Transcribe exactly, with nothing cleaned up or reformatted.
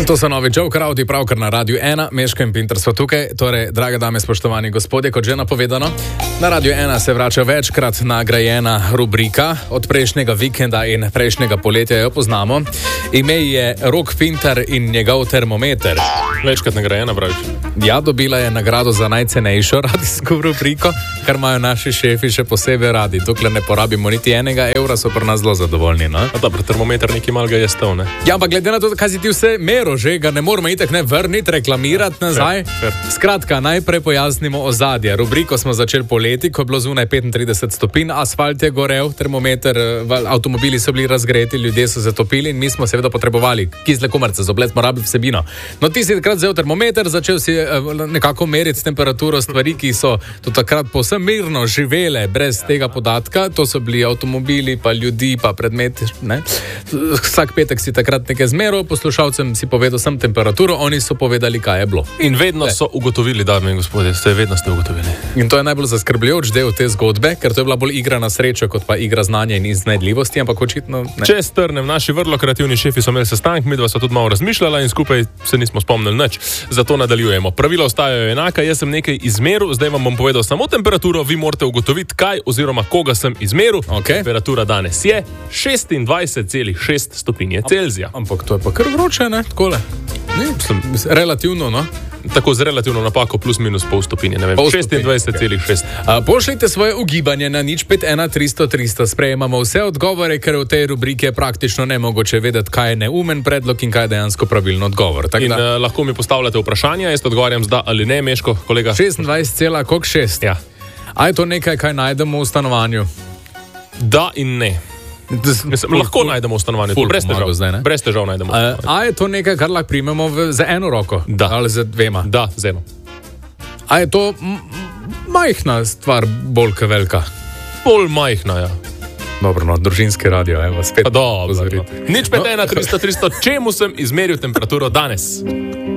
To so novi Joe Crowdy, pravkar na Radiu ena, Meško in Pinter so tukaj. Torej, drage dame, spoštovani gospodje, kot že napovedano, na Radiu ena se vrača večkrat nagrajena rubrika. Od prejšnjega vikenda in prejšnjega poletja jo poznamo. Ime je Rok Pinter in njegov termometer. Večkrat nagrajena, praviš? Ja, dobila je nagrado za najcenejšo radijsko rubriko, kar imajo naši šefi še posebej radi. Dokler ne porabimo niti enega evra, so pri nas zelo zadovoljni. No? Dobro, termometer nekaj malega je stal, ne? Ja, ampak glede na to, kaj si ti vse mero že, ga ne moramo itak ne vrniti, reklamirati nazaj. Fair, fair. Skratka, najprej pojasnimo ozadje. Rubriko smo začeli poleti, ko je bilo zunaj petintrideset stopinj, asfalt je gorel, termometer, avtomobili so bili razgreti, ljudje so zatopili in mi smo seveda potrebovali kisle kumarce, z oblet smo rabili vsebino. No, ti si takrat vzel termometer, začel si nekako meriti temperaturo stvari, ki so do takrat povsem mirno živele brez tega podatka. To so bili avtomobili, pa ljudi, pa predmeti. Ne? Vsak petek si takrat nekaj zmeral, poslušalcem si povedal sem temperaturo, oni so povedali, kaj je bilo. In vedno Le. so ugotovili, dame in gospodje, ste vedno ste ugotovili. In to je najbolj zaskrbljujoč del te zgodbe, ker to je bila bolj igra na srečo, kot pa igra znanja in iznajdljivosti, ampak očitno ne. Če strnem, naši vrlo kreativni šefi so imeli sestanek, midva so tudi malo razmišljala in skupaj se nismo spomnili nič. Zato nadaljujemo. Pravila ostajajo enaka, jaz sem nekaj izmeril, zdaj vam bom povedal samo temperaturo, vi morate ugotoviti, kaj oziroma koga sem izmeril. Okay. Temperatura danes je šestindvajset celih šest stopinje Celzija. Ampak to je pa kar vroče, ne? Takole. Ne, mislim, relativno, no? Tako z relativno napako plus minus pol stopinje, ne vem, šestindvajset celih šest. Okay. Pošljite svoje ugibanje na nič pet ena tristo tristo, sprejemamo vse odgovore, ker v tej rubriki je praktično nemogoče vedeti, kaj je neumen predlog in kaj je dejansko pravilno odgovor. Tak in da... uh, lahko mi postavljate vprašanja, jaz odgovarjam zda ali ne, Meško, kolega. šestindvajset celih šest. Ja. A je to nekaj, kaj najdemo v stanovanju? Da in ne. Mislim, ful, lahko ful, najdemo v stanovanju, ful, brez težav. zdaj, brez težav najdemo. A, a je to nekaj, kar lahko primemo v, za eno roko? Da. Ali za dvema? Da, z eno. A je to m- majhna stvar, bolj kot velika? Bolj majhna, ja. Dobro, no, družinski radio, evo, spet. Dobro, nič pet ena tristo tristo, čemu sem izmeril temperaturo danes?